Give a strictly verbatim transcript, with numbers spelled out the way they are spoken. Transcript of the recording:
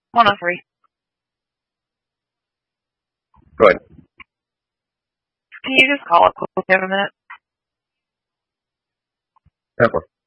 one oh three. Go ahead. Can you just call it quickly in a minute? Pepper.